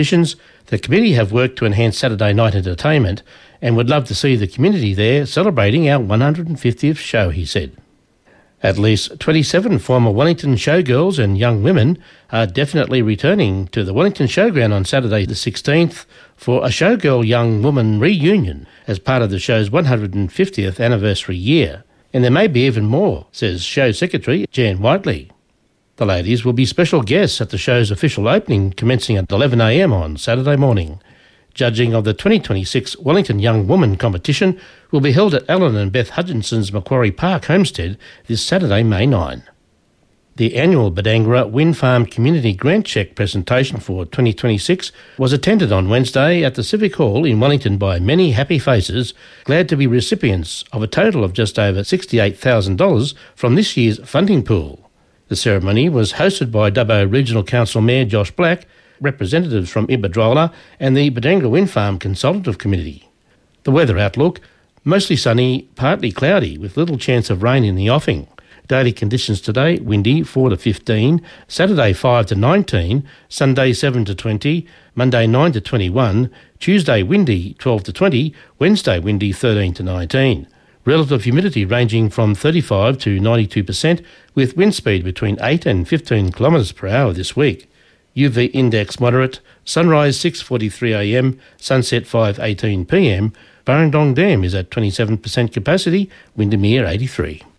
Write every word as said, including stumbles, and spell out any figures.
competitions, the committee have worked to enhance Saturday night entertainment and would love to see the community there celebrating our one hundred fiftieth show, he said. At least twenty-seven former Wellington showgirls and young women are definitely returning to the Wellington Showground on Saturday the sixteenth for a Showgirl Young Woman reunion as part of the show's one hundred fiftieth anniversary year. And there may be even more, says Show Secretary Jan Whiteley. The ladies will be special guests at the show's official opening commencing at eleven a m on Saturday morning. Judging of the twenty twenty-six Wellington Young Woman competition will be held at Alan and Beth Hutchinson's Macquarie Park homestead this Saturday, May ninth. The annual Badangarra Wind Farm Community Grant Cheque presentation for twenty twenty-six was attended on Wednesday at the Civic Hall in Wellington by many happy faces, glad to be recipients of a total of just over sixty-eight thousand dollars from this year's funding pool. The ceremony was hosted by Dubbo Regional Council Mayor Josh Black, representatives from Iberdrola and the Badangarra Wind Farm Consultative Committee. The weather outlook: mostly sunny, partly cloudy with little chance of rain in the offing. Daily conditions today: windy four to fifteen, Saturday five to nineteen, Sunday seven to twenty, Monday nine to twenty-one, Tuesday windy twelve to twenty, Wednesday windy thirteen to nineteen. Relative humidity ranging from thirty-five to ninety-two percent with wind speed between eight and fifteen kilometres per hour this week. U V index moderate, sunrise six forty-three a m, sunset five eighteen p m. Burrendong Dam is at twenty-seven percent capacity, Windermere eighty-three.